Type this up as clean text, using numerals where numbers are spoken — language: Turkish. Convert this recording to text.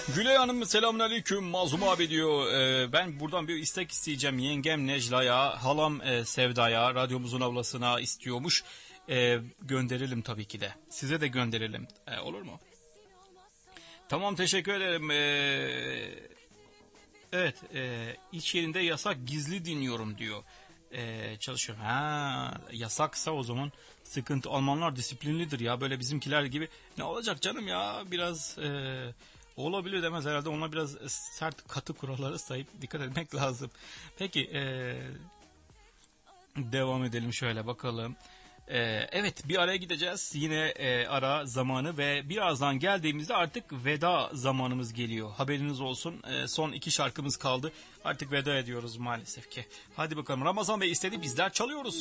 Gülay Hanım selamünaleyküm. Mazlum abi diyor. Ben buradan bir istek isteyeceğim. Yengem Necla'ya, halam Sevda'ya, radyomuzun ablasına istiyormuş. Gönderelim tabii ki de. Size de gönderelim. Olur mu? Tamam, teşekkür ederim. Evet, iş yerinde yasak, gizli dinliyorum diyor. Çalışıyorum. Ha, yasaksa o zaman sıkıntı. Almanlar disiplinlidir ya, böyle bizimkiler gibi. Ne olacak canım ya, biraz olabilir demez herhalde. Ona biraz sert, katı kurallara sahip, dikkat etmek lazım. Peki, devam edelim, şöyle bakalım. Evet, bir araya gideceğiz. Yine ara zamanı ve birazdan geldiğimizde artık veda zamanımız geliyor. Haberiniz olsun. Son 2 şarkımız kaldı. Artık veda ediyoruz maalesef ki. Hadi bakalım, Ramazan Bey istedi, bizler çalıyoruz.